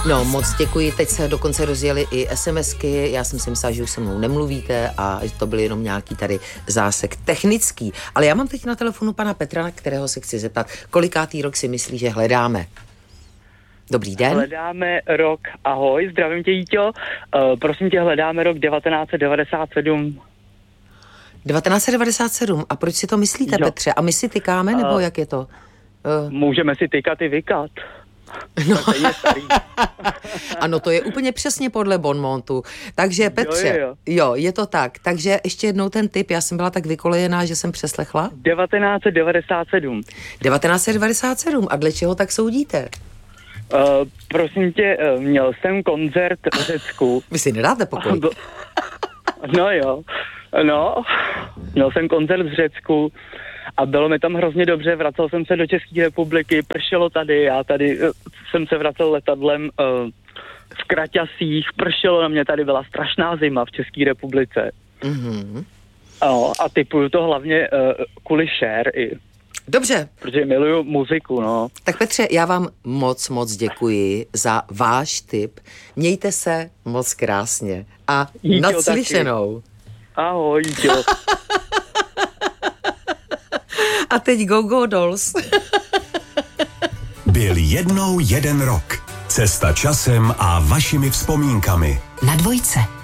No, moc děkuji, teď se dokonce rozjeli i SMSky, já jsem si myslela, že už se mnou nemluvíte a že to byl jenom nějaký tady zásek technický. Ale já mám teď na telefonu pana Petra, na kterého se chci zeptat, kolikátý rok si myslí, že hledáme? Dobrý den. Hledáme rok, ahoj, zdravím tě, Jíťo. Prosím tě, hledáme rok 1997. 1997. A proč si to myslíte, jo. Petře? A my si tykáme, nebo jak je to? Můžeme si tykat i vykat. No. Ano, to je úplně přesně podle Bonmontu. Takže Petře, jo, je to tak. Takže ještě jednou ten tip, já jsem byla tak vykolejená, že jsem přeslechla. 1997. 1997. A dle čeho tak soudíte? Prosím tě, měl jsem koncert v Řecku. Vy si nedáte pokoj. No jo, měl jsem koncert v Řecku a bylo mi tam hrozně dobře, vracel jsem se do České republiky, pršelo tady, já tady jsem se vracel letadlem v Kraťasích, pršelo na mě, tady byla strašná zima v České republice. Mm-hmm. A typuju to hlavně kvůli Cher i. Dobře. Protože miluju muziku, no. Tak Petře, já vám moc děkuji za váš tip. Mějte se moc krásně a naslyšenou. Taky. Ahoj, jo. A teď Go Dolls. Byl jednou jeden rok. Cesta časem a vašimi vzpomínkami. Na Dvojce.